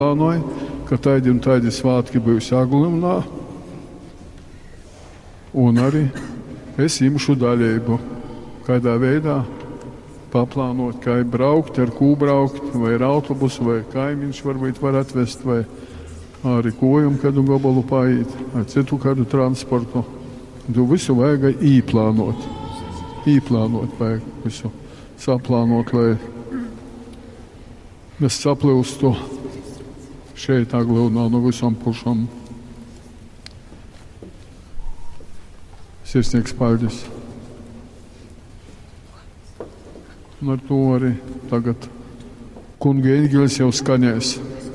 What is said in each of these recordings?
plānoja, ka tādi un tādi svētki būs Aglunā. Un arī es imšu daļību, kādā veidā paplānot, kā braukt, ar ko braukt, vai ar autobusu, vai kaimiņš varbūt var atvest, vai arī kojumu kādu gabalu paiet, vai citu kādu transportu. Tu visu vajag īplānot. Īplānot vajag visu saplānot, lai mēs saplūstu šeit Aglunā no visam pušam. Sirsnieks paldies. Un ar to arī tagad kunga eņģelis jau skaņēs.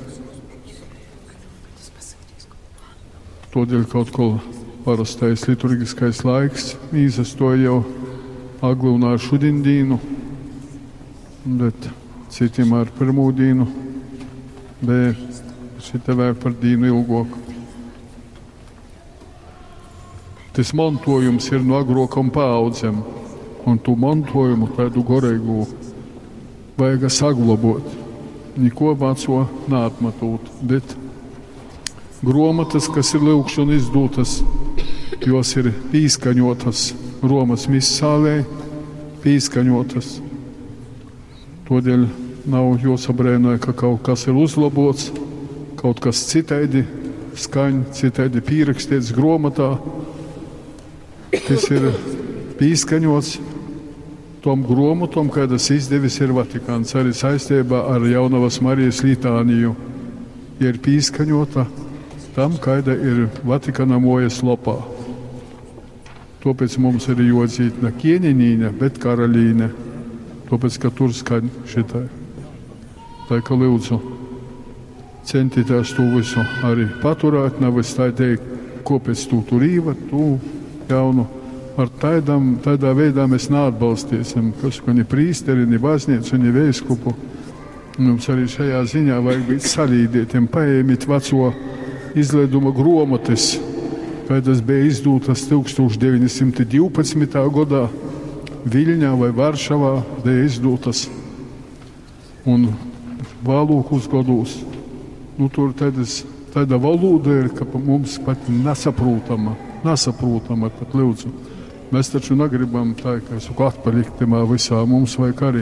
Todēļ kaut ko parastais liturgiskais laiks īsastoja jau Aglunā ar šodien dīnu, bet citiem ar pirmū dīnu, bet šitā vēl par dīnu ilgoku. Tas mantojums ir no agrokam paaudzēm, un tu mantojumu tādu gorīgu vajag saglabot. Niko veco neatmatot, bet grāmatas, kas ir lūgšana izdotas, jos ir pīskaņotas Romas misālē, pīskaņotas. Todēļ nav jāsabrēnoja, ka kaut kas ir uzlabots, kaut kas citādi skaņ, citādi pierakstīts grāmatā. Tas ir pīskaņots tom grāmatam, kādas izdevis ir Vatikāns, arī saistībā ar Jaunavas Marijas litāniju. Ir pīskaņota tam, kāda ir Vatikāna mojas lopā. Tāpēc mums ir jādzīt ne Kieņinīne, bet karalīne. Tāpēc, ka tur skaņ šitai. Tā kā lūdzu, centīties to visu arī paturēt, nevis tā teikt, kāpēc tu tur īva, tu jaunu. Ar tādā veidā mēs neatbalstīsim, kas ko ni prīsteri, ni baznīcu, ni veiskupu. Mums arī šajā ziņā vajag būt salīdētiem, paēmīt veco izlaiduma grāmatas, kādas bija izdotas 1912. gadā Viļņā vai Varšavā, bija izdotas. Un vēlākos gados. Tur tāda valoda ir, ka mums pat nesaprotama, pat lūdzu. Mēs taču negribam tā, ka atpalikt tamā visā. Mums vajag arī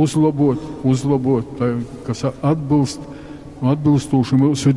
uzlabot tā, kas atbilstoši mūsu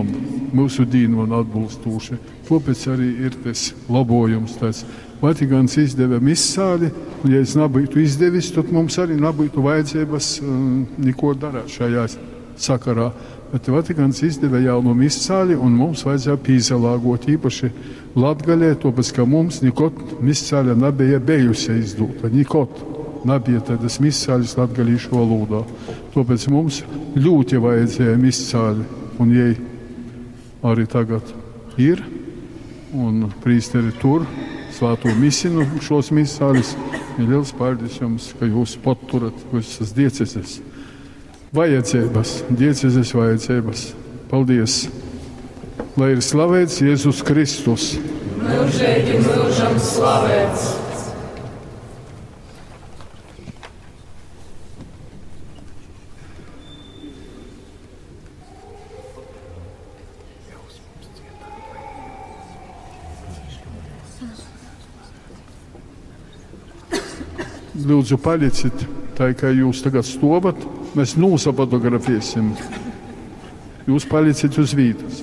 dīnam atbilstoši. Tāpēc arī ir tas labojums. Tāds. Vatikāns izdeva misāli, un ja es nebūtu izdevis, tad mums arī nebūtu vajadzības neko darāt šajā sakarā. Bet Vatikāns izdeva jaunu misāli, un mums vajadzēja pīzalāgot īpaši Latgaļē, tāpēc, ka mums nekot misāle nebija bijusi izdota. Nekot nebija tādas misāles latgalīšu valodā. Tāpēc mums ļoti vajadzēja misāli, un jai arī tagad ir, un prīsteri tur svāto misinu šos misāles. Ir liels paldies jums, ka jūs paturat visas dieceses. Dieceses vajadzības. Paldies! Lai ir slavēts Jēzus Kristus. Mūžīgi mūžam slavēts. Lūdzu, paliciet, tā kā jūs tagad stovat, mēs nosapotografēsim. Jūs paliciet uz vītas.